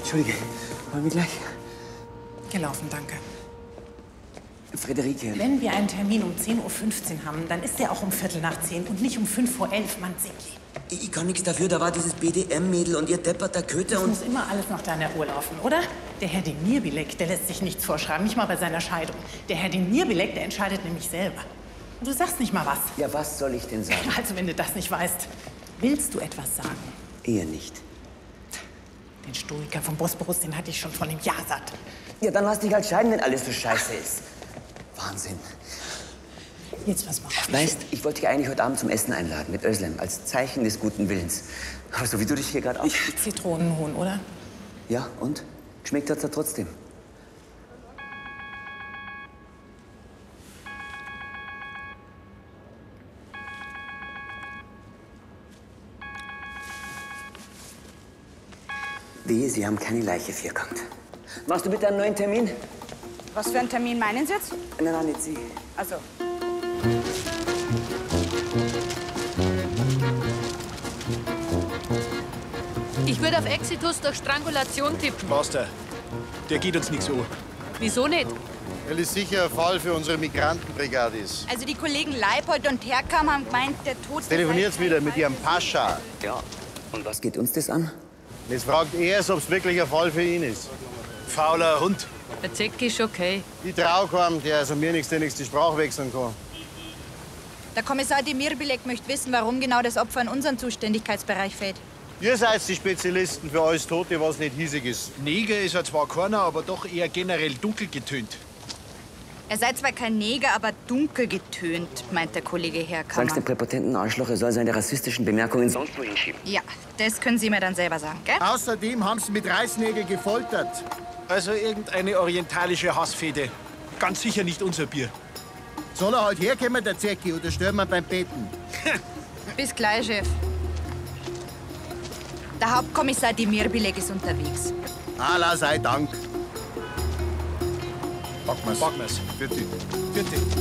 Entschuldige, wollen wir gleich? Gelaufen, danke. Friederike. Wenn wir einen Termin um 10:15 Uhr haben, dann ist der auch um 10:15 und nicht um 11:05, Manziki. Ich kann nichts dafür, da war dieses BDM-Mädel und ihr depperter Köter Es und... muss immer alles nach deiner Uhr laufen, oder? Der Herr Demirbilek, der lässt sich nichts vorschreiben, nicht mal bei seiner Scheidung. Der Herr Demirbilek, der entscheidet nämlich selber. Und du sagst nicht mal was. Ja, was soll ich denn sagen? Also, wenn du das nicht weißt, willst du etwas sagen? Eher nicht. Den Stoiker vom Bosporus, den hatte ich schon von einem Jahr satt. Ja, dann lass dich halt scheiden, wenn alles so scheiße ist. Wahnsinn. Jetzt, was machst du? Weißt, ich wollte dich eigentlich heute Abend zum Essen einladen mit Özlem, als Zeichen des guten Willens. Aber so wie du dich hier gerade aufspielst... Zitronenhuhn, oder? Ja, und? Geschmeckt hat's ja trotzdem. Wehe, Sie haben keine Leiche vierkant. Machst du bitte einen neuen Termin? Was für einen Termin meinen Sie jetzt? Nein, nein, nicht Sie. Also, Ich würde auf Exitus durch Strangulation tippen. Master, der geht uns nichts an. Wieso nicht? Weil es sicher ein Fall für unsere Migrantenbrigade ist. also die Kollegen Leipold und Herkam haben gemeint, der Tod... Telefoniert's wieder mit Ihrem Pascha. Ja. Und was geht uns das an? Jetzt fragt er es, ob es wirklich ein Fall für ihn ist. Fauler Hund. Der Zeck ist okay. Ich trau keinem, der also mir nichts die Sprache wechseln kann. Der Kommissar Demirbilek möchte wissen, warum genau das Opfer in unseren Zuständigkeitsbereich fällt. Ihr seid die Spezialisten für alles Tote, was nicht hiesig ist. Neger ist er zwar keiner, aber doch eher generell dunkel getönt. Er sei zwar kein Neger, aber dunkel getönt, meint der Kollege Herkam. Sagst dem präpotenten Arschloch, er soll seine rassistischen Bemerkungen sonst wohin schieben. Ja, das können Sie mir dann selber sagen, gell? Außerdem haben sie mit Reißnägeln gefoltert. Also irgendeine orientalische Hassfehde. Ganz sicher nicht unser Bier. Soll er halt herkommen, der Zecki, oder stören wir beim Beten? Bis gleich, Chef. Der Hauptkommissar Demirbilek ist unterwegs. Allah sei Dank. Packen wir's. Bitte. Bitte.